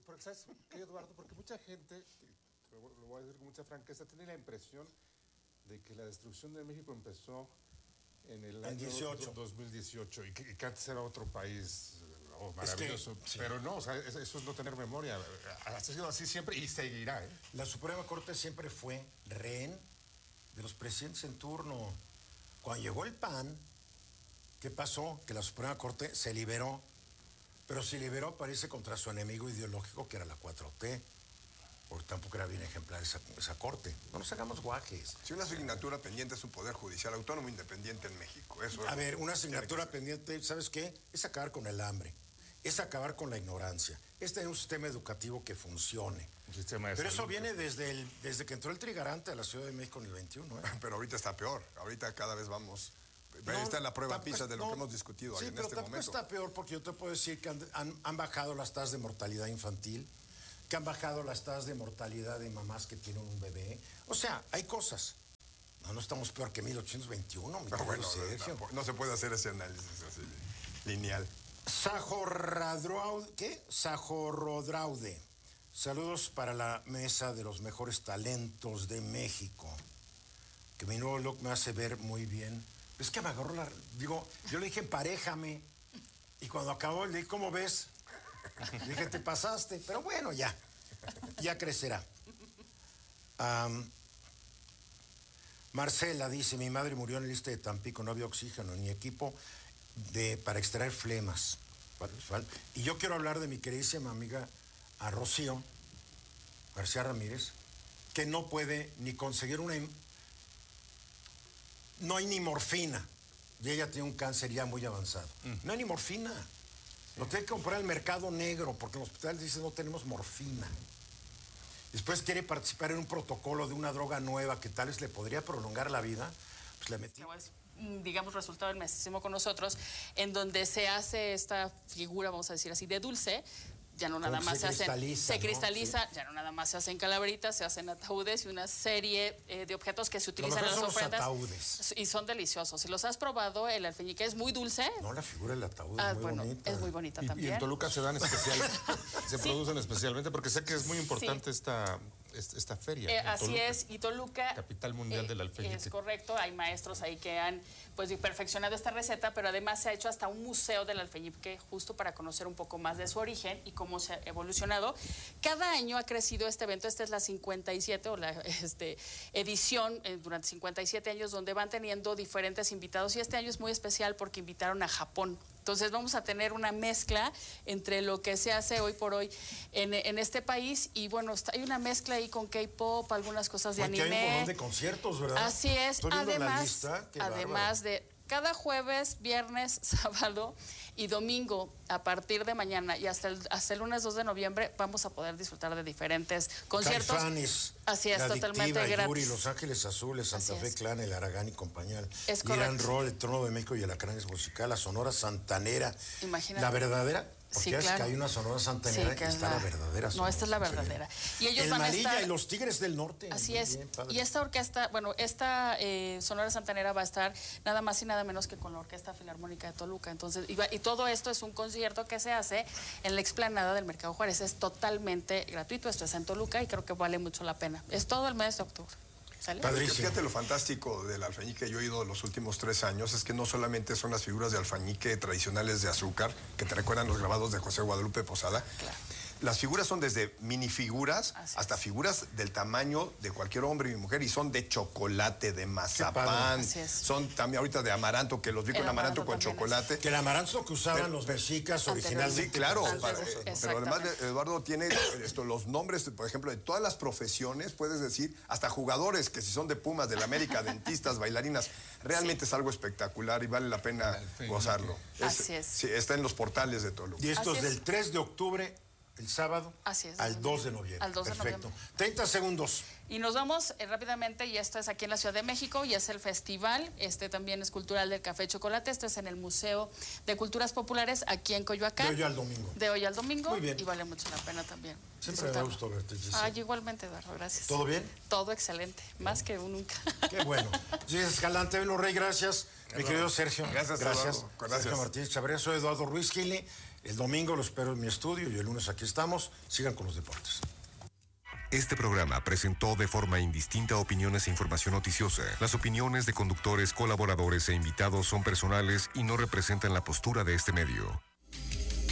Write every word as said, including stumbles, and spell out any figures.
porque ¿sabes qué, Eduardo? Porque mucha gente, lo voy a decir con mucha franqueza, tiene la impresión de que la destrucción de México empezó en el año dieciocho. dos mil dieciocho y que, y que antes era otro país oh, maravilloso. Es que, sí. Pero no, o sea, eso es no tener memoria. Ha sido así siempre y seguirá. ¿eh? La Suprema Corte siempre fue rehén de los presidentes en turno. Cuando llegó el P A N, ¿qué pasó? Que la Suprema Corte se liberó, pero se liberó, parece, contra su enemigo ideológico, que era la cuatro T. Porque tampoco era bien ejemplar esa, esa corte. No nos hagamos guajes. Si una asignatura pendiente es un poder judicial autónomo independiente en México. Eso A es ver, una asignatura pendiente, ¿sabes qué? Es acabar con el hambre. Es acabar con la ignorancia. Es tener un sistema educativo que funcione. Un sistema de Pero salud. eso viene desde, el, desde que entró el trigarante a la Ciudad de México en el veintiuno. ¿eh? Pero ahorita está peor. Ahorita cada vez vamos... No, Ahí está la prueba PISA de lo no, que hemos discutido sí, en pero este tampoco momento. Está peor porque yo te puedo decir que han, han, han bajado las tasas de mortalidad infantil, que han bajado las tasas de mortalidad de mamás que tienen un bebé. O sea, hay cosas. No, no estamos peor que mil ochocientos veintiuno, mi no, bueno, Sergio. No, no se puede hacer ese análisis así lineal. Sajorradraude, ¿qué? Sajorrodraude. Saludos para la mesa de los mejores talentos de México. Que mi nuevo look me hace ver muy bien. Es que me agarró la... Digo, yo le dije, emparejame. Y cuando acabó, le dije, ¿cómo ves? Le dije, te pasaste. Pero bueno, ya. Ya crecerá. Um, Marcela dice, mi madre murió en el este de Tampico, no había oxígeno ni equipo de, para extraer flemas. Y yo quiero hablar de mi queridísima amiga a Rocío García Ramírez, que no puede ni conseguir una... No hay ni morfina. Y ella tiene un cáncer ya muy avanzado. Uh-huh. No hay ni morfina. Lo tiene que comprar en el mercado negro, porque en el hospital dice no tenemos morfina. Después quiere participar en un protocolo de una droga nueva que tal vez le podría prolongar la vida. Pues le metí... digamos, resultado del mesísimo con nosotros, en donde se hace esta figura, vamos a decir así, de dulce. Ya no nada más se, se hacen, se ¿no? cristaliza, sí. Ya no nada más se hacen calaveritas, se hacen ataúdes y una serie eh, de objetos que se utilizan en las ofrendas. Ataúdes. Y son deliciosos. Si los has probado, el alfeñique es muy dulce. No, la figura del ataúd ah, es muy bueno, bonita. Es muy bonita y, también. Y en Toluca se dan especial, se sí. producen especialmente, porque sé que es muy importante sí. esta, esta feria. Eh, así Toluca, es, y Toluca... Capital mundial eh, del alfeñique. Es correcto, hay maestros ahí que han pues perfeccionado esta receta, pero además se ha hecho hasta un museo del alfeñique justo para conocer un poco más de su origen y cómo se ha evolucionado. Cada año ha crecido este evento, esta es la cincuenta y siete o la este, edición eh, durante cincuenta y siete años donde van teniendo diferentes invitados y este año es muy especial porque invitaron a Japón. Entonces vamos a tener una mezcla entre lo que se hace hoy por hoy en, en este país y bueno, está, hay una mezcla ahí con K-pop, algunas cosas de Porque anime. Hay un montón de conciertos, ¿verdad? Así es. Estoy viendo además, la lista. Qué además bárbaro. de cada jueves, viernes, sábado y domingo, a partir de mañana y hasta el, hasta el lunes dos de noviembre, vamos a poder disfrutar de diferentes conciertos. Caifanes, Así es, La totalmente Adictiva, gratis. Yuri, Los Ángeles Azules, Santa Así Fe es. Clan, El Aragán y compañía. Es Irán correcto. Roll, El Trono de México y El Alacrán musical, La Sonora Santanera. Imagínate. La verdadera. Porque Sí, es claro. que hay una Sonora Santanera Sí, y está la, la verdadera Sonora. No, esta es la verdadera. Y ellos El van Malilla a estar... y los Tigres del Norte. Así Muy es. bien, padre. Y esta orquesta, bueno, esta eh, Sonora Santanera va a estar nada más y nada menos que con la Orquesta Filarmónica de Toluca. Entonces, y, va, y todo esto es un concierto que se hace en la explanada del Mercado Juárez. Es totalmente gratuito. Esto es en Toluca y creo que vale mucho la pena. Es todo el mes de octubre. ¿Sale? Fíjate lo fantástico del alfeñique que yo he oído los últimos tres años, es que no solamente son las figuras de alfeñique tradicionales de azúcar, que te recuerdan los grabados de José Guadalupe Posada. Claro. Las figuras son desde minifiguras hasta figuras del tamaño de cualquier hombre y mujer y son de chocolate, de mazapán, son también ahorita de amaranto, que los vi con amaranto, amaranto con chocolate. Es. Que el amaranto que usaban pero, los mexicas originalmente. Sí, claro, para, eh, pero además Eduardo tiene esto, los nombres, por ejemplo, de todas las profesiones, puedes decir, hasta jugadores, que si son de Pumas, del América, dentistas, bailarinas, realmente sí. Es algo espectacular y vale la pena gozarlo. Así es. Sí, está en los portales de Toluca. Y esto Así es del tres de octubre. El sábado Así es, al dos de noviembre. Al dos de Perfecto. noviembre. treinta segundos. Y nos vamos eh, rápidamente, y esto es aquí en la Ciudad de México, y es el festival, este también es cultural del Café Chocolate, esto es en el Museo de Culturas Populares, aquí en Coyoacán. De hoy al domingo. De hoy al domingo. Muy bien. Y vale mucho la pena también. Siempre me gustó verte, Gisela. Ay, igualmente, Eduardo, gracias. ¿Todo bien? Todo excelente, más que nunca. Qué bueno. Gisela Escalante, Beno Rey, gracias. Mi querido Sergio. Gracias, Gracias. Eduardo. Gracias. Sergio Martínez Chavarría, soy Eduardo Ruiz Gili. El domingo lo espero en mi estudio y el lunes aquí estamos. Sigan con los deportes. Este programa presentó de forma indistinta opiniones e información noticiosa. Las opiniones de conductores, colaboradores e invitados son personales y no representan la postura de este medio.